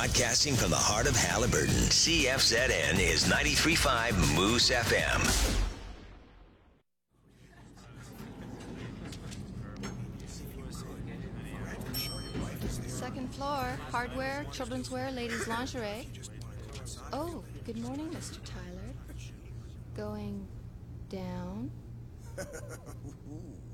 Broadcasting from the heart of Halliburton, CFZN is 93.5 Moose FM. Second floor, hardware, children's wear, ladies' lingerie. Oh, good morning, Mr. Tyler. Going down?